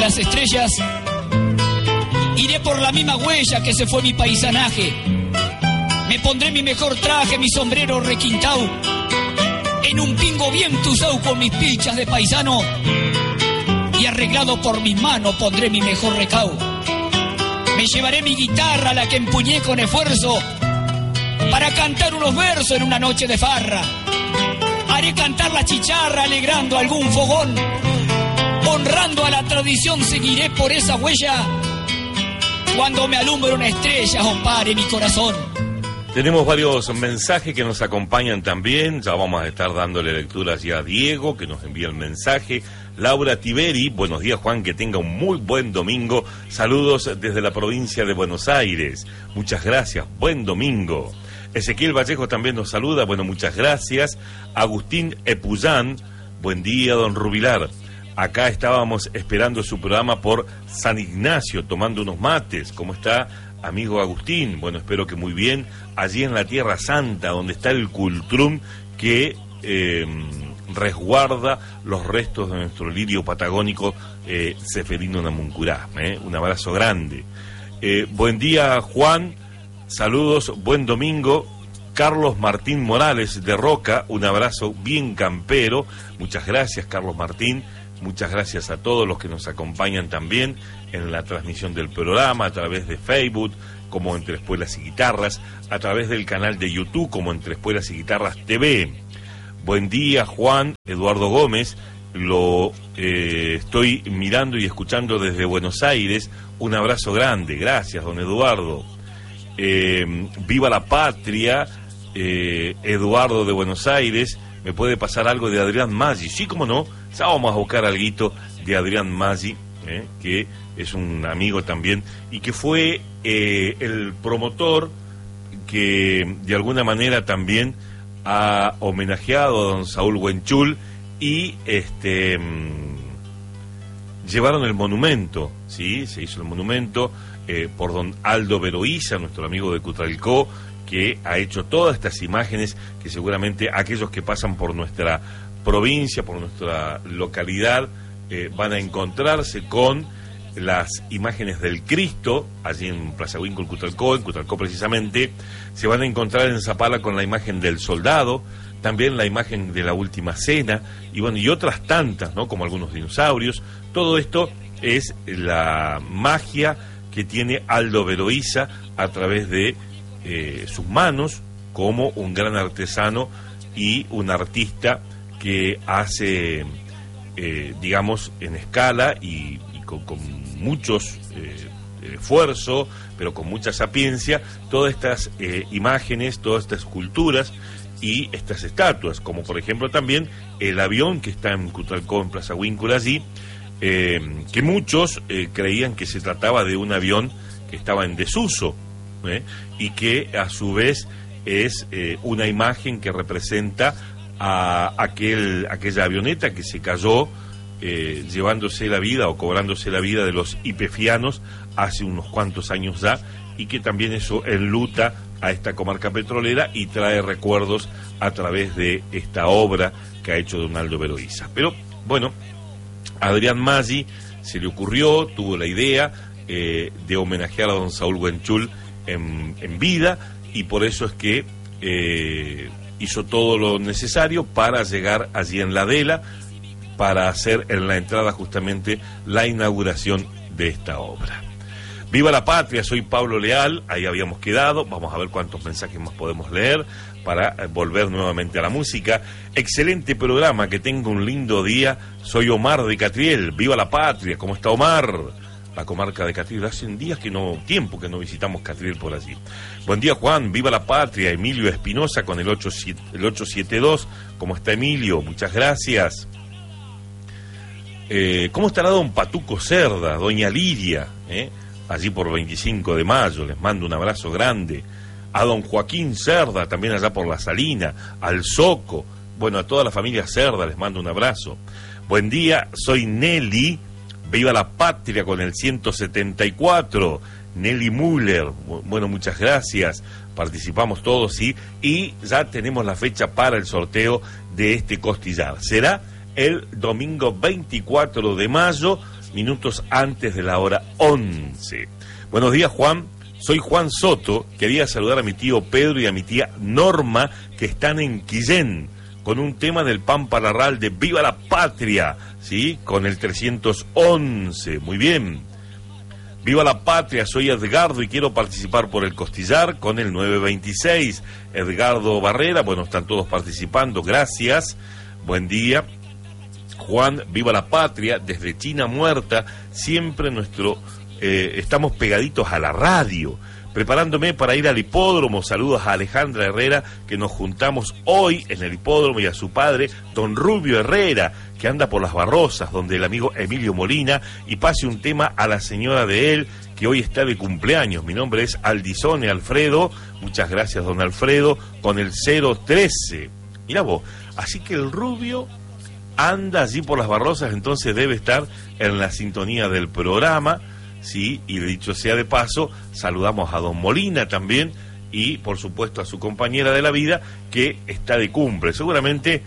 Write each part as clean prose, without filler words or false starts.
las estrellas, iré por la misma huella que se fue mi paisanaje. Me pondré mi mejor traje, mi sombrero requintao, en un pingo bien tuzao con mis pilchas de paisano, y arreglado por mis manos pondré mi mejor recao. Me llevaré mi guitarra, la que empuñé con esfuerzo, para cantar unos versos en una noche de farra. Haré cantar la chicharra alegrando algún fogón, honrando a la tradición seguiré por esa huella, cuando me alumbre una estrella o pare mi corazón. Tenemos varios mensajes que nos acompañan también, ya vamos a estar dándole lecturas ya a Diego, que nos envía el mensaje. Laura Tiberi, buenos días Juan, que tenga un muy buen domingo, saludos desde la provincia de Buenos Aires, muchas gracias, buen domingo. Ezequiel Vallejo también nos saluda, bueno, muchas gracias. Agustín Epuyán, buen día don Rubilar, acá estábamos esperando su programa por San Ignacio, tomando unos mates, ¿cómo está amigo Agustín? Bueno, espero que muy bien, allí en la Tierra Santa, donde está el Cultrum, que resguarda los restos de nuestro lirio patagónico Ceferino Namuncurá. Un abrazo grande. Buen día Juan, saludos, buen domingo. Carlos Martín Morales de Roca, un abrazo bien campero, muchas gracias Carlos Martín, muchas gracias a todos los que nos acompañan también en la transmisión del programa, a través de Facebook, como Entre Espuelas y Guitarras, a través del canal de YouTube, como Entre Espuelas y Guitarras TV. Buen día, Juan. Eduardo Gómez, lo estoy mirando y escuchando desde Buenos Aires. Un abrazo grande, gracias, don Eduardo. Viva la patria, Eduardo de Buenos Aires. ¿Me puede pasar algo de Adrián Maggi? Sí, cómo no, ya vamos a buscar algo de Adrián Maggi, que es un amigo también, y que fue el promotor que de alguna manera también ha homenajeado a don Saúl Huenchul, y llevaron el monumento, ¿sí? Se hizo el monumento por don Aldo Veroiza, nuestro amigo de Cutralcó, que ha hecho todas estas imágenes que seguramente aquellos que pasan por nuestra provincia, por nuestra localidad, van a encontrarse con las imágenes del Cristo, allí en Plaza Huínco, en Cutralcó precisamente. Se van a encontrar en Zapala con la imagen del soldado, también la imagen de la Última Cena, y bueno, y otras tantas, ¿no? Como algunos dinosaurios. Todo esto es la magia que tiene Aldo Veroiza a través de sus manos, como un gran artesano y un artista que hace, digamos, en escala y con muchos esfuerzo, pero con mucha sapiencia, todas estas imágenes, todas estas esculturas y estas estatuas, como por ejemplo también el avión que está en Cutralcó, en Plaza Huíncula allí, que muchos creían que se trataba de un avión que estaba en desuso, y que a su vez es una imagen que representa a aquella avioneta que se cayó llevándose la vida o cobrándose la vida de los ipefianos hace unos cuantos años ya, y que también eso enluta a esta comarca petrolera y trae recuerdos a través de esta obra que ha hecho don Aldo Veroiza. Pero bueno, a Adrián Maggi se le ocurrió, tuvo la idea de homenajear a don Saúl Huenchul en vida, y por eso es que hizo todo lo necesario para llegar allí en la Adela, para hacer en la entrada justamente la inauguración de esta obra. Viva la patria, soy Pablo Leal, ahí habíamos quedado, vamos a ver cuántos mensajes más podemos leer para volver nuevamente a la música. Excelente programa, que tenga un lindo día, soy Omar de Catriel, viva la patria, ¿cómo está Omar? La comarca de Catriel, hace tiempo que no visitamos Catriel por allí. Buen día Juan, viva la patria, Emilio Espinosa con el 872, ¿cómo está Emilio? Muchas gracias. ¿Cómo estará don Patuco Cerda, doña Lidia, allí por 25 de mayo? Les mando un abrazo grande. A don Joaquín Cerda, también allá por La Salina, al Soco, bueno, a toda la familia Cerda les mando un abrazo. Buen día, soy Nelly, viva la patria con el 174, Nelly Müller, bueno, muchas gracias, participamos todos, sí, y ya tenemos la fecha para el sorteo de este costillar. Será el domingo 24 de mayo, minutos antes de la hora 11. Buenos días, Juan. Soy Juan Soto. Quería saludar a mi tío Pedro y a mi tía Norma, que están en Quillén, con un tema del Pampa Larral de Viva la Patria, ¿sí? Con el 311. Muy bien. Viva la Patria, soy Edgardo y quiero participar por el Costillar con el 926. Edgardo Barrera, bueno, están todos participando, gracias. Buen día. Juan, viva la patria, desde China Muerta, siempre estamos pegaditos a la radio, preparándome para ir al hipódromo. Saludos a Alejandra Herrera, que nos juntamos hoy en el hipódromo, y a su padre, don Rubio Herrera, que anda por las Barrosas, donde el amigo Emilio Molina, y pase un tema a la señora de él, que hoy está de cumpleaños. Mi nombre es Aldizone Alfredo, muchas gracias don Alfredo, con el 013. Mirá vos, así que el Rubio anda allí por las Barrosas, entonces debe estar en la sintonía del programa, sí, y dicho sea de paso, saludamos a don Molina también, y por supuesto a su compañera de la vida, que está de cumple. Seguramente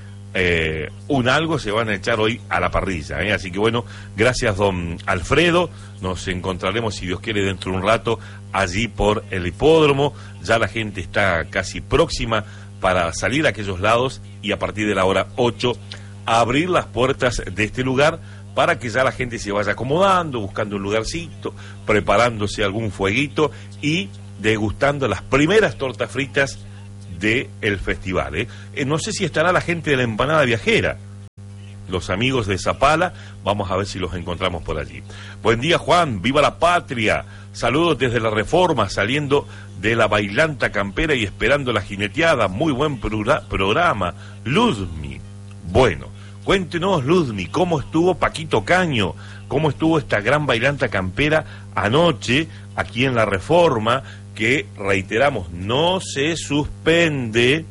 un algo se van a echar hoy a la parrilla, así que bueno, gracias don Alfredo, nos encontraremos si Dios quiere dentro de un rato allí por el hipódromo. Ya la gente está casi próxima para salir a aquellos lados, y a partir de la hora 8 a abrir las puertas de este lugar para que ya la gente se vaya acomodando, buscando un lugarcito, preparándose algún fueguito y degustando las primeras tortas fritas del festival. No sé si estará la gente de la empanada viajera, los amigos de Zapala, vamos a ver si los encontramos por allí. Buen día, Juan, viva la patria, saludos desde la Reforma, saliendo de la bailanta campera y esperando la jineteada. Muy buen programa, Luzmi. Bueno, cuéntenos, Luzmi, ¿cómo estuvo Paquito Caño? ¿Cómo estuvo esta gran bailanta campera anoche aquí en la Reforma? Que, reiteramos, no se suspende,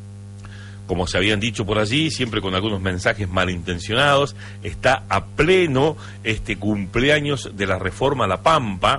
como se habían dicho por allí, siempre con algunos mensajes malintencionados. Está a pleno este cumpleaños de la Reforma La Pampa.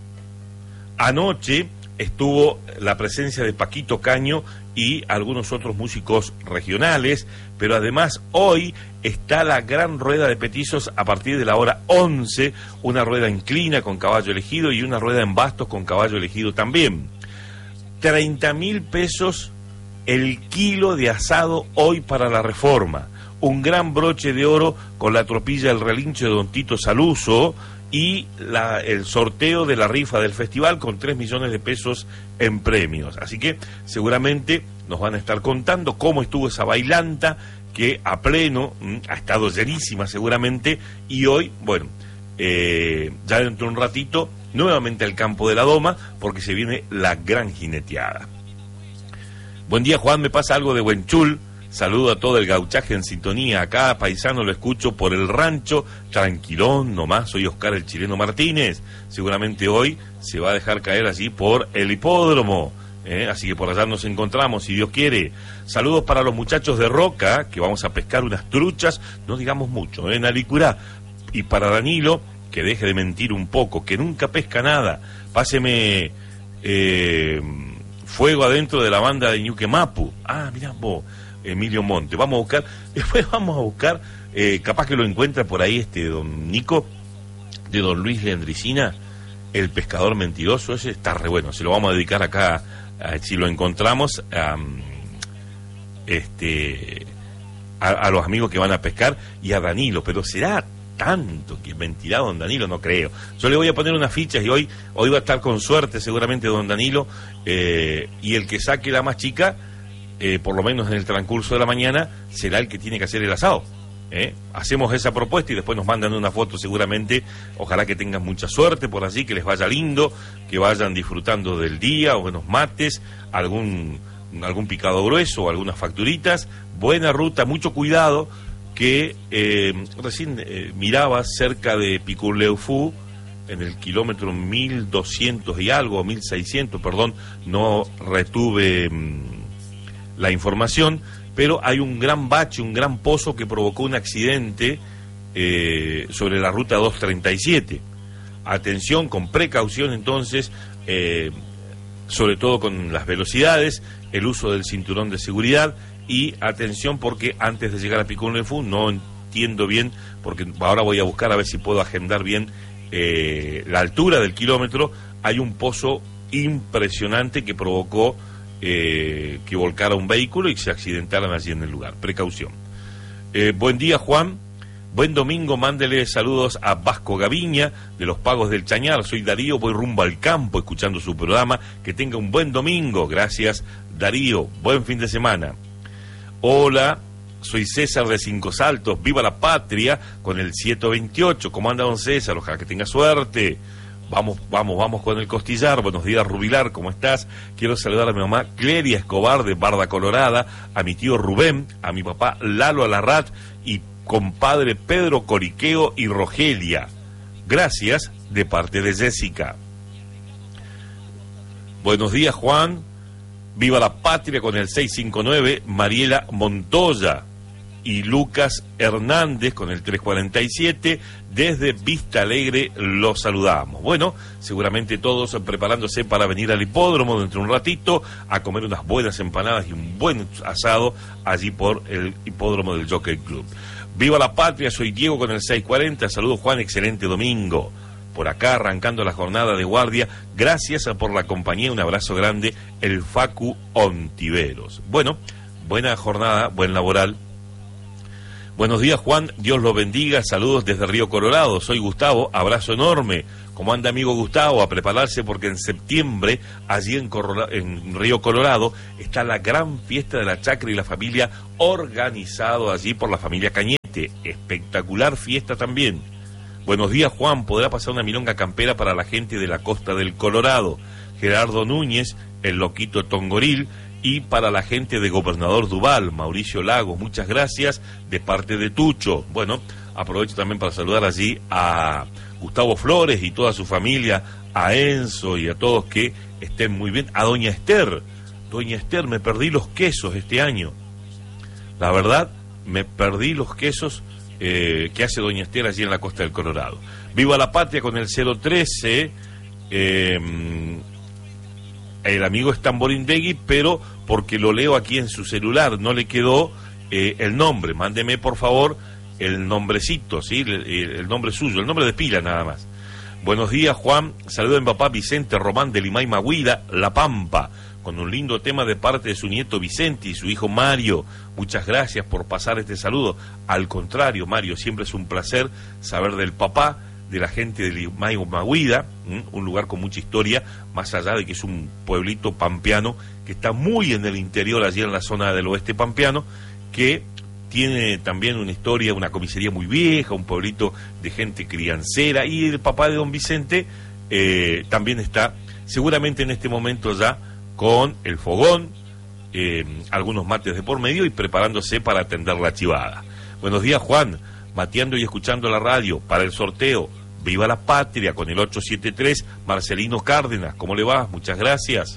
Anoche estuvo la presencia de Paquito Caño y algunos otros músicos regionales, pero además hoy está la gran rueda de petizos a partir de la hora 11, una rueda en clina con caballo elegido y una rueda en bastos con caballo elegido también. 30.000 pesos el kilo de asado hoy para la Reforma, un gran broche de oro con la tropilla del relincho de don Tito Saluso, y el sorteo de la rifa del festival con 3 millones de pesos en premios. Así que seguramente nos van a estar contando cómo estuvo esa bailanta, que a pleno ha estado llenísima seguramente, y hoy, bueno, ya dentro de un ratito, nuevamente al campo de la Doma, porque se viene la gran jineteada. Buen día, Juan, me pasa algo de Huenchul. Saludo a todo el gauchaje en sintonía. Acá, paisano, lo escucho por el rancho, tranquilón nomás. Soy Oscar el Chileno Martínez. Seguramente hoy se va a dejar caer allí por el hipódromo. Así que por allá nos encontramos, si Dios quiere. Saludos para los muchachos de Roca, que vamos a pescar unas truchas, no digamos mucho, en Alicurá. Y para Danilo, que deje de mentir un poco, que nunca pesca nada. Páseme fuego adentro de la banda de Ñuquemapu. Ah, mirá vos, Emilio Monte. Vamos a buscar, después vamos a buscar, capaz que lo encuentra por ahí don Nico, de don Luis Leandricina, el pescador mentiroso. Ese está re bueno, se lo vamos a dedicar acá, si lo encontramos, a los amigos que van a pescar, y a Danilo. Pero será tanto que mentirá don Danilo, no creo. Yo le voy a poner unas fichas y hoy va a estar con suerte seguramente don Danilo, y el que saque la más chica, por lo menos en el transcurso de la mañana, será el que tiene que hacer el asado. Hacemos esa propuesta y después nos mandan una foto seguramente. Ojalá que tengan mucha suerte por allí, que les vaya lindo, que vayan disfrutando del día, o buenos mates, algún picado grueso o algunas facturitas. Buena ruta, mucho cuidado, que recién miraba cerca de Picurleufú, en el kilómetro 1200 y algo, 1600, perdón, no retuve la información, pero hay un gran bache, un gran pozo que provocó un accidente sobre la ruta 237. Atención, con precaución entonces, sobre todo con las velocidades, el uso del cinturón de seguridad, y atención porque antes de llegar a Picurleufú no entiendo bien, porque ahora voy a buscar a ver si puedo agendar bien la altura del kilómetro. Hay un pozo impresionante que provocó que volcara un vehículo y se accidentaran allí en el lugar. Precaución. Buen día, Juan. Buen domingo, mándele saludos a Vasco Gaviña, de los Pagos del Chañar. Soy Darío, voy rumbo al campo escuchando su programa. Que tenga un buen domingo. Gracias, Darío. Buen fin de semana. Hola, soy César de Cinco Saltos. Viva la patria con el 728. ¿Cómo anda, don César? Ojalá que tenga suerte. Vamos con el costillar. Buenos días, Rubilar, ¿cómo estás? Quiero saludar a mi mamá Cleria Escobar de Barda Colorada, a mi tío Rubén, a mi papá Lalo Alarrat y compadre Pedro Coriqueo y Rogelia. Gracias, de parte de Jessica. Buenos días, Juan. Viva la patria con el 659, Mariela Montoya y Lucas Hernández con el 347. Desde Vista Alegre los saludamos. Bueno, seguramente todos preparándose para venir al hipódromo dentro de un ratito a comer unas buenas empanadas y un buen asado allí por el hipódromo del Jockey Club. Viva la patria, soy Diego con el 640. Saludos, Juan, excelente domingo. Por acá arrancando la jornada de guardia. Gracias por la compañía, un abrazo grande, el Facu Ontiveros. Bueno, buena jornada, buen laboral. Buenos días, Juan, Dios lo bendiga, saludos desde Río Colorado, soy Gustavo, abrazo enorme. ¿Cómo anda, amigo Gustavo? A prepararse porque en septiembre, allí en Río Colorado, está la gran fiesta de la chacra y la familia, organizado allí por la familia Cañete. Espectacular fiesta también. Buenos días, Juan, ¿podrá pasar una milonga campera para la gente de la costa del Colorado? Gerardo Núñez, el loquito Tongoril, y para la gente de Gobernador Duval, Mauricio Lagos, muchas gracias, de parte de Tucho. Bueno, aprovecho también para saludar allí a Gustavo Flores y toda su familia, a Enzo y a todos que estén muy bien. A Doña Esther, me perdí los quesos este año. La verdad, me perdí los quesos que hace Doña Esther allí en la costa del Colorado. Viva la patria con el 013. El amigo es Tamborindegui, pero porque lo leo aquí en su celular, no le quedó el nombre. Mándeme, por favor, el nombrecito, ¿sí? El nombre suyo, el nombre de pila nada más. Buenos días, Juan. Saludo a mi papá Vicente Román de Limay Maguida, La Pampa, con un lindo tema de parte de su nieto Vicente y su hijo Mario. Muchas gracias por pasar este saludo. Al contrario, Mario, siempre es un placer saber del papá, de la gente de Limay Maguida, un lugar con mucha historia, más allá de que es un pueblito pampeano que está muy en el interior, allí en la zona del oeste pampeano, que tiene también una historia, una comisaría muy vieja, un pueblito de gente criancera, y el papá de don Vicente también está seguramente en este momento ya con el fogón, algunos mates de por medio y preparándose para atender la chivada. Buenos días, Juan. Mateando y escuchando la radio para el sorteo. Viva la patria con el 873, Marcelino Cárdenas. ¿Cómo le va? Muchas gracias.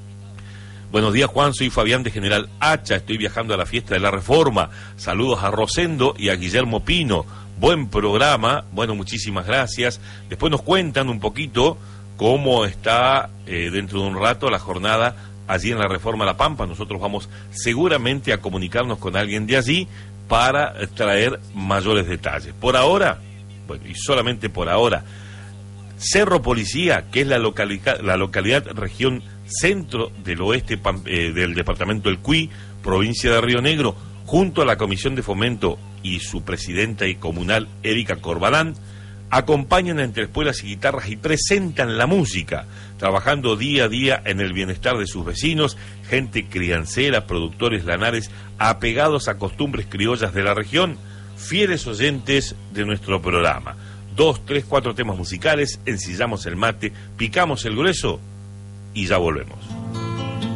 Buenos días, Juan, soy Fabián de General Hacha, estoy viajando a la fiesta de la Reforma. Saludos a Rosendo y a Guillermo Pino. Buen programa, bueno, muchísimas gracias. Después nos cuentan un poquito cómo está dentro de un rato la jornada allí en la Reforma La Pampa. Nosotros vamos seguramente a comunicarnos con alguien de allí para traer mayores detalles. Por ahora, bueno, y solamente por ahora, Cerro Policía, que es la localidad región centro del oeste del departamento del Cuy, provincia de Río Negro, junto a la Comisión de Fomento y su presidenta y comunal Erika Corbalán, acompañan entre espuelas y guitarras y presentan la música, trabajando día a día en el bienestar de sus vecinos, gente criancera, productores lanares, apegados a costumbres criollas de la región, fieles oyentes de nuestro programa. 2, 3, 4 temas musicales, ensillamos el mate, picamos el grueso y ya volvemos.